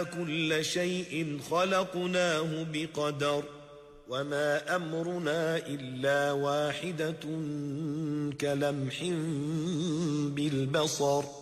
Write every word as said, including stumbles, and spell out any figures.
إنا كل شيء خلقناه بقدر وما أمرنا إلا واحدة كلمح بالبصر